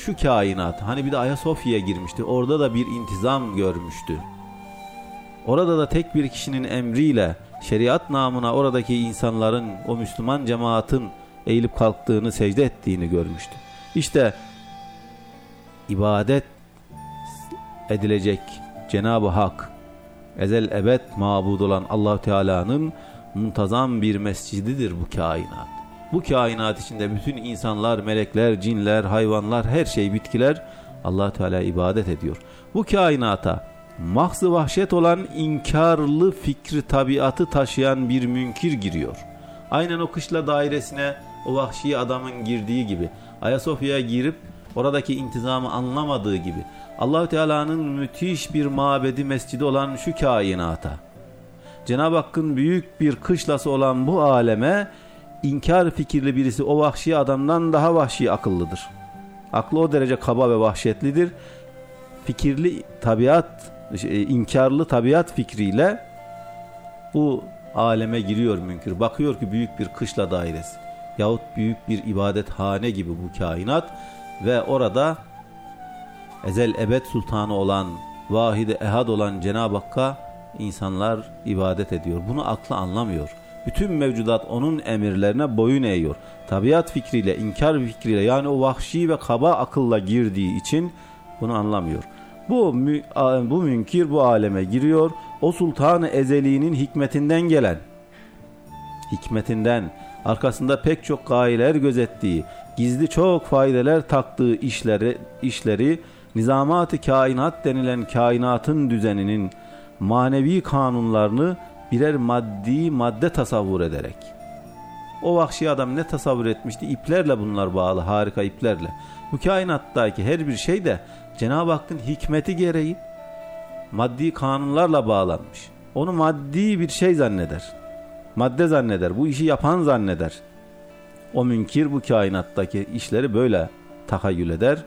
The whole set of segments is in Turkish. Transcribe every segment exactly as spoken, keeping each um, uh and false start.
şu kainat, hani bir de Ayasofya'ya girmişti, orada da bir intizam görmüştü. Orada da tek bir kişinin emriyle şeriat namına oradaki insanların, o Müslüman cemaatin eğilip kalktığını, secde ettiğini görmüştü. İşte ibadet edilecek Cenab-ı Hak, ezel ebed mabud olan Allah-u Teala'nın muntazam bir mescididir bu kainat. Bu kainat içinde bütün insanlar, melekler, cinler, hayvanlar, her şey, bitkiler Allah-u Teala ibadet ediyor. Bu kainata mahz-ı vahşet olan inkarlı fikri tabiatı taşıyan bir münkir giriyor. Aynen o kışla dairesine o vahşi adamın girdiği gibi, Ayasofya'ya girip oradaki intizamı anlamadığı gibi, Allah-u Teala'nın müthiş bir mabedi, mescidi olan şu kainata, Cenab-ı Hakk'ın büyük bir kışlası olan bu aleme inkar fikirli birisi o vahşi adamdan daha vahşi akıllıdır. Aklı o derece kaba ve vahşetlidir. Fikirli tabiat, inkarlı tabiat fikriyle bu aleme giriyor münkir. Bakıyor ki büyük bir kışla dairesi yahut büyük bir ibadethane gibi bu kainat ve orada ezel ebed sultanı olan, vahide ehad olan Cenab-ı Hakk'a insanlar ibadet ediyor. Bunu aklı anlamıyor. Bütün mevcudat onun emirlerine boyun eğiyor. Tabiat fikriyle, inkar fikriyle, yani o vahşi ve kaba akılla girdiği için bunu anlamıyor. Bu, bu münkir bu aleme giriyor. O sultan-ı ezeliğinin hikmetinden gelen, hikmetinden, arkasında pek çok gayeler gözettiği, gizli çok faydeler taktığı işleri, işleri nizamat-ı kainat denilen kainatın düzeninin manevi kanunlarını birer maddi madde tasavvur ederek. O vahşi adam ne tasavvur etmişti? İplerle bunlar bağlı, harika iplerle. Bu kainattaki her bir şey de Cenab-ı Hakk'ın hikmeti gereği maddi kanunlarla bağlanmış. Onu maddi bir şey zanneder. Madde zanneder. Bu işi yapan zanneder. O münkir bu kainattaki işleri böyle tahayyül eder.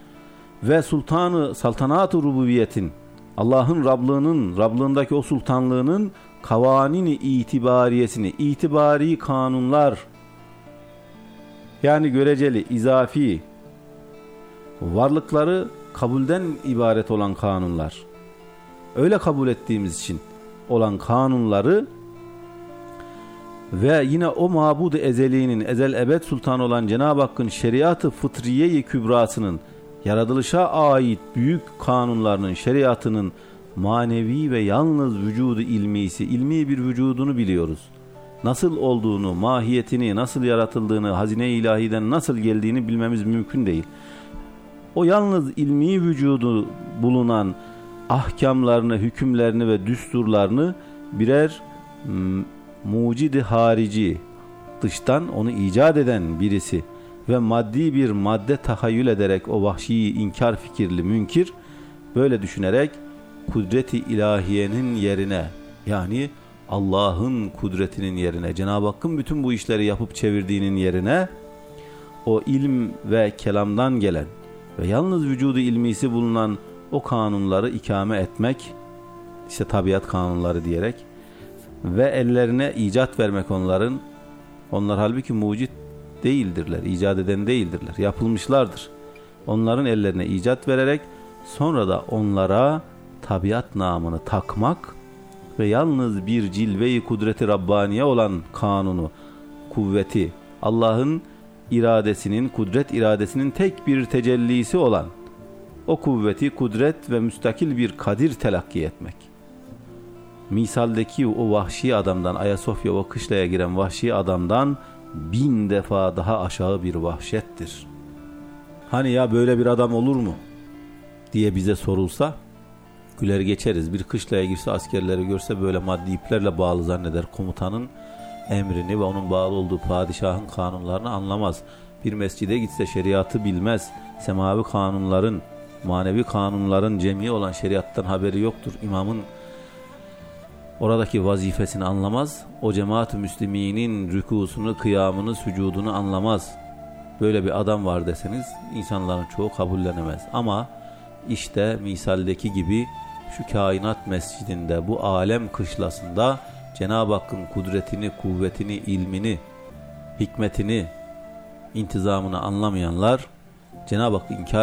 Ve sultanı, saltanat-ı rububiyetin, Allah'ın Rablığının, Rablığındaki o sultanlığının kavanini itibariyesini, itibari kanunlar, yani göreceli, izafi varlıkları kabulden ibaret olan kanunlar, öyle kabul ettiğimiz için olan kanunları ve yine o mabud-u ezeliğinin, ezel ebed sultanı olan Cenab-ı Hakk'ın şeriat-ı fıtriye-i kübrasının, yaratılışa ait büyük kanunlarının, şeriatının manevi ve yalnız vücudu ilmisi, ilmi bir vücudunu biliyoruz. Nasıl olduğunu, mahiyetini, nasıl yaratıldığını, hazine-i ilahiden nasıl geldiğini bilmemiz mümkün değil. O yalnız ilmi vücudu bulunan ahkamlarını, hükümlerini ve düsturlarını birer mucid-i harici, dıştan onu icat eden birisi ve maddi bir madde tahayyül ederek o vahşi inkar fikirli münkir böyle düşünerek kudret-i ilahiyenin yerine, yani Allah'ın kudretinin yerine, Cenab-ı Hakk'ın bütün bu işleri yapıp çevirdiğinin yerine o ilim ve kelamdan gelen ve yalnız vücudu ilmisi bulunan o kanunları ikame etmek, işte tabiat kanunları diyerek ve ellerine icat vermek onların, onlar halbuki mucit değildirler, icat eden değildirler, yapılmışlardır. Onların ellerine icat vererek sonra da onlara tabiat namını takmak ve yalnız bir cilve-i kudreti Rabbaniye olan kanunu, kuvveti, Allah'ın iradesinin, kudret iradesinin tek bir tecellisi olan o kuvveti, kudret ve müstakil bir kadir telakki etmek. Misaldeki o vahşi adamdan, Ayasofya o kışlaya giren vahşi adamdan bin defa daha aşağı bir vahşettir. Hani ya böyle bir adam olur mu diye bize sorulsa güler geçeriz. Bir kışlaya girse, askerleri görse böyle maddi iplerle bağlı zanneder. Komutanın emrini ve onun bağlı olduğu padişahın kanunlarını anlamaz. Bir mescide gitse şeriatı bilmez. Semavi kanunların, manevi kanunların cemi olan şeriattan haberi yoktur. İmamın oradaki vazifesini anlamaz. O cemaat-ı müsliminin rükusunu, kıyamını, sücudunu anlamaz. Böyle bir adam var deseniz insanların çoğu kabullenemez. Ama işte misaldeki gibi şu kainat mescidinde, bu alem kışlasında Cenab-ı Hakk'ın kudretini, kuvvetini, ilmini, hikmetini, intizamını anlamayanlar Cenab-ı Hakk'ı inkar